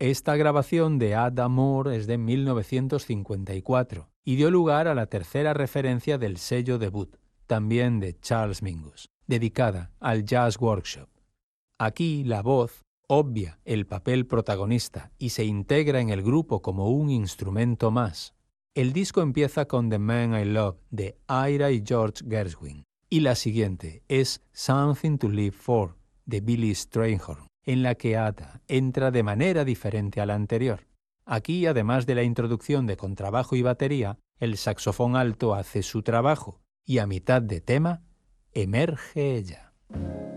Esta grabación de Ada Moore es de 1954 y dio lugar a la tercera referencia del sello debut, también de Charles Mingus, dedicada al Jazz Workshop. Aquí la voz obvia el papel protagonista y se integra en el grupo como un instrumento más. El disco empieza con The Man I Love de Ira y George Gershwin y la siguiente es Something to Live For de Billy Strayhorn, en la que Ada entra de manera diferente a la anterior. Aquí, además de la introducción de contrabajo y batería, el saxofón alto hace su trabajo y a mitad de tema emerge ella.